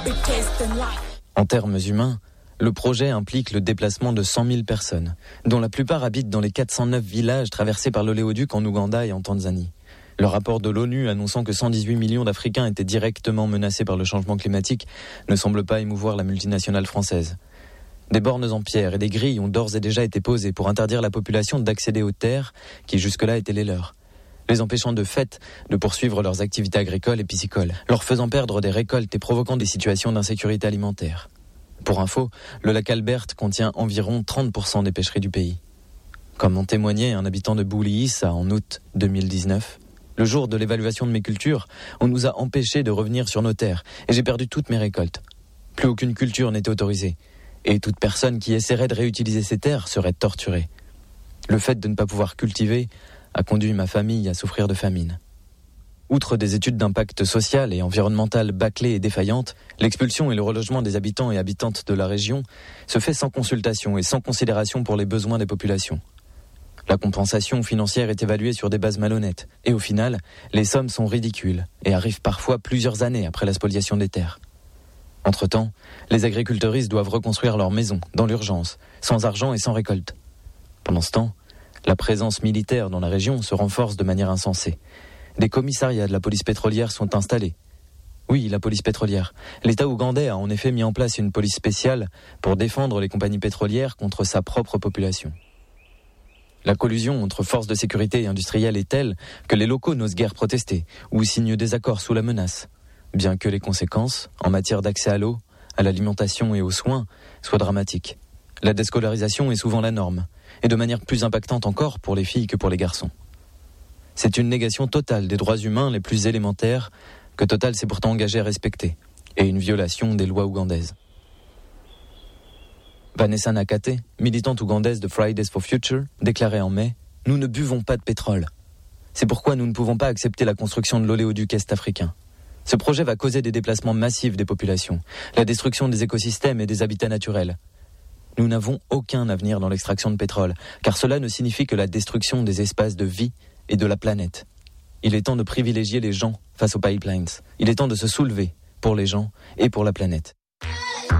En termes humains, le projet implique le déplacement de 100 000 personnes, dont la plupart habitent dans les 409 villages traversés par l'oléoduc en Ouganda et en Tanzanie. Le rapport de l'ONU annonçant que 118 millions d'Africains étaient directement menacés par le changement climatique ne semble pas émouvoir la multinationale française. Des bornes en pierre et des grilles ont d'ores et déjà été posées pour interdire la population d'accéder aux terres qui jusque-là étaient les leurs, les empêchant de fait de poursuivre leurs activités agricoles et piscicoles, leur faisant perdre des récoltes et provoquant des situations d'insécurité alimentaire. Pour info, le lac Albert contient environ 30% des pêcheries du pays. Comme en témoignait un habitant de Bouli-Issa en août 2019, le jour de l'évaluation de mes cultures, on nous a empêchés de revenir sur nos terres et j'ai perdu toutes mes récoltes. Plus aucune culture n'était autorisée et toute personne qui essaierait de réutiliser ces terres serait torturée. Le fait de ne pas pouvoir cultiver a conduit ma famille à souffrir de famine. Outre des études d'impact social et environnemental bâclées et défaillantes, l'expulsion et le relogement des habitants et habitantes de la région se fait sans consultation et sans considération pour les besoins des populations. La compensation financière est évaluée sur des bases malhonnêtes et au final, les sommes sont ridicules et arrivent parfois plusieurs années après la spoliation des terres. Entre-temps, les agriculteuristes doivent reconstruire leurs maisons dans l'urgence, sans argent et sans récolte. Pendant ce temps, la présence militaire dans la région se renforce de manière insensée. Des commissariats de la police pétrolière sont installés. Oui, la police pétrolière. L'État ougandais a en effet mis en place une police spéciale pour défendre les compagnies pétrolières contre sa propre population. La collusion entre forces de sécurité et industrielles est telle que les locaux n'osent guère protester ou signent des accords sous la menace, bien que les conséquences, en matière d'accès à l'eau, à l'alimentation et aux soins, soient dramatiques. La déscolarisation est souvent la norme, et de manière plus impactante encore pour les filles que pour les garçons. C'est une négation totale des droits humains les plus élémentaires que Total s'est pourtant engagé à respecter, et une violation des lois ougandaises. Vanessa Nakate, militante ougandaise de Fridays for Future, déclarait en mai « Nous ne buvons pas de pétrole. C'est pourquoi nous ne pouvons pas accepter la construction de l'oléoduc est-africain. Ce projet va causer des déplacements massifs des populations, la destruction des écosystèmes et des habitats naturels. Nous n'avons aucun avenir dans l'extraction de pétrole, car cela ne signifie que la destruction des espaces de vie et de la planète. Il est temps de privilégier les gens face aux pipelines. Il est temps de se soulever pour les gens et pour la planète.